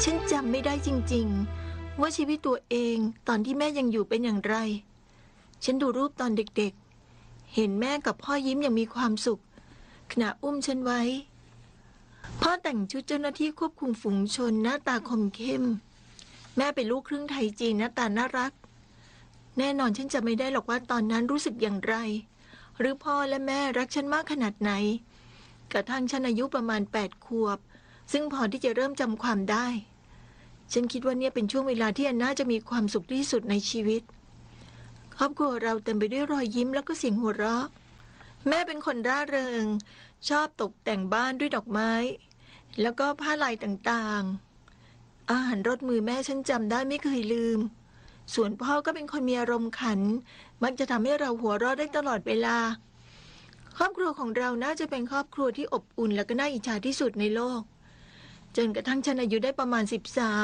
ฉันจำไม่ได้จริงๆว่าชีวิตตัวเองตอนที่แม่ยังอยู่เป็นอย่างไรฉันดูรูปตอนเด็กๆเห็นแม่กับพ่อยิ้มอย่างมีความสุขขณะอุ้มฉันไว้พ่อแต่งชุดเจ้าหน้าที่ควบคุมฝูงชนหน้าตาคมเข้มแม่เป็นลูกครึ่งไทยจีนหน้าตาน่ารักแน่นอนฉันจะไม่ได้หรอกว่าตอนนั้นรู้สึกอย่างไรหรือพ่อและแม่รักฉันมากขนาดไหนกระทั่งฉันอายุประมาณ8 ขวบซึ่งพอที่จะเริ่มจำความได้ฉันคิดว่าเนี่ยเป็นช่วงเวลาที่อันน่าจะมีความสุขที่สุดในชีวิตครอบครัวเราเต็มไปด้วยรอยยิ้มแล้วก็เสียงหัวเราะแม่เป็นคนร่าเริงชอบตกแต่งบ้านด้วยดอกไม้แล้วก็ผ้าลายต่างๆอาหารรสมือแม่ฉันจำได้ไม่เคยลืมส่วนพ่อก็เป็นคนมีอารมณ์ขันมักจะทำให้เราหัวเราะได้ตลอดเวลาครอบครัวของเราน่าจะเป็นครอบครัวที่อบอุ่นและก็น่าอิจฉาที่สุดในโลกจนกระทั่งฉันอายุได้ประมาณ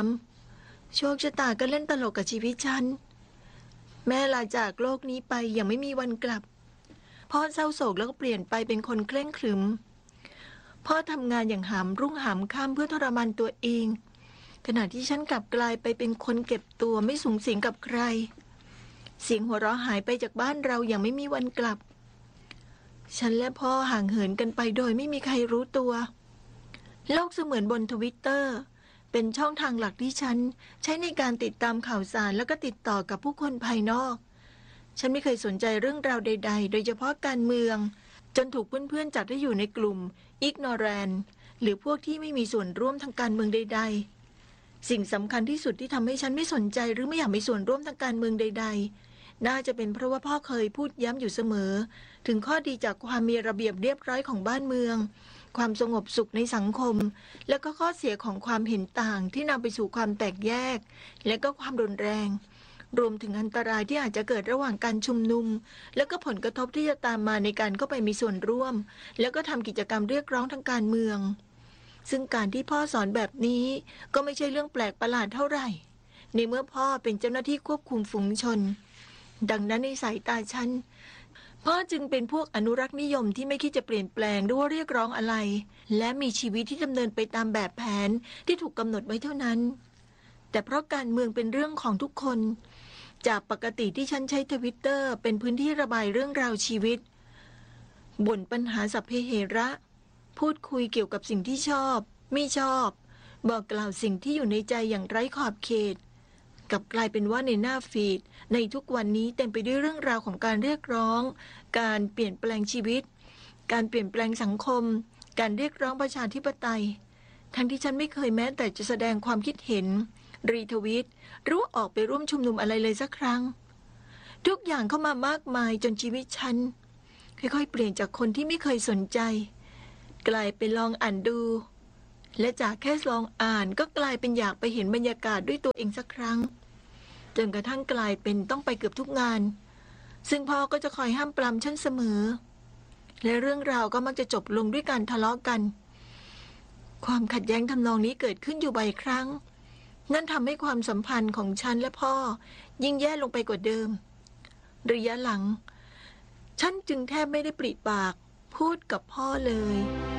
13โชคชะตาก็เล่นตลกกับชีวิตฉันแม่ลาจากโลกนี้ไปอย่างไม่มีวันกลับพ่อเศร้าโศกแล้วก็เปลี่ยนไปเป็นคนเคร่งขรึมพ่อทำงานอย่างหามรุ่งหามค่ำเพื่อทรมานตัวเองขณะที่ฉันกลับกลายไปเป็นคนเก็บตัวไม่สุงสิงกับใครเสียงหัวเราะหายไปจากบ้านเราอย่างไม่มีวันกลับฉันและพ่อห่างเหินกันไปโดยไม่มีใครรู้ตัวโลกเสมือนบน Twitter เป็นช่องทางหลักที่ฉันใช้ในการติดตามข่าวสารแล้วก็ติดต่อกับผู้คนภายนอกฉันไม่เคยสนใจเรื่องราวใดๆโดยเฉพาะการเมืองจนถูกเพื่อนๆจัดให้อยู่ในกลุ่ม Ignorant หรือพวกที่ไม่มีส่วนร่วมทางการเมืองใดๆสิ่งสำคัญที่สุดที่ทำให้ฉันไม่สนใจหรือไม่อยากมีส่วนร่วมทางการเมืองใดๆน่าจะเป็นเพราะว่าพ่อเคยพูดย้ำอยู่เสมอถึงข้อดีจากความมีระเบียบเรียบร้อยของบ้านเมืองความสงบสุขในสังคมและก็ข้อเสียของความเห็นต่างที่นำไปสู่ความแตกแยกและก็ความรุนแรงรวมถึงอันตรายที่อาจจะเกิดระหว่างการชุมนุมและก็ผลกระทบที่จะตามมาในการเข้าไปมีส่วนร่วมแล้วก็ทำกิจกรรมเรียกร้องทางการเมืองซึ่งการที่พ่อสอนแบบนี้ก็ไม่ใช่เรื่องแปลกประหลาดเท่าไหร่ในเมื่อพ่อเป็นเจ้าหน้าที่ควบคุมฝูงชนดังนั้นในสายตาฉันพ่อจึงเป็นพวกอนุรักษ์นิยมที่ไม่คิดจะเปลี่ยนแปลงหรือว่าเรียกร้องอะไรและมีชีวิตที่ดำเนินไปตามแบบแผนที่ถูกกำหนดไว้เท่านั้นแต่เพราะการเมืองเป็นเรื่องของทุกคนจากปกติที่ฉันใช้ Twitter เป็นพื้นที่ระบายเรื่องราวชีวิตบ่นปัญหาสัพเพเหระพูดคุยเกี่ยวกับสิ่งที่ชอบไม่ชอบบอกกล่าวสิ่งที่อยู่ในใจอย่างไร้ขอบเขตกลับกลายเป็นว่าในหน้าฟีดในทุกวันนี้เต็มไปด้วยเรื่องราวของการเรียกร้องการเปลี่ยนแปลงชีวิตการเปลี่ยนแปลงสังคมการเรียกร้องประชาธิปไตยทั้งที่ฉันไม่เคยแม้แต่จะแสดงความคิดเห็นรีทวีตหรือออกไปร่วมชุมนุมอะไรเลยสักครั้งทุกอย่างเข้ามามากมายจนชีวิตฉันค่อยๆเปลี่ยนจากคนที่ไม่เคยสนใจกลายเป็นลองอ่านดูและจากแค่ลองอ่านก็กลายเป็นอยากไปเห็นบรรยากาศด้วยตัวเองสักครั้งจนกระทั่งกลายเป็นต้องไปเกือบทุกงานซึ่งพ่อก็จะคอยห้ามปรามฉันเสมอและเรื่องราวก็มักจะจบลงด้วยการทะเลาะกันความขัดแย้งทำนองนี้เกิดขึ้นอยู่บ่อยครั้งนั่นทำให้ความสัมพันธ์ของฉันและพ่อยิ่งแย่ลงไปกว่าเดิมระยะหลังฉันจึงแทบไม่ได้ปริปากพูดกับพ่อเลย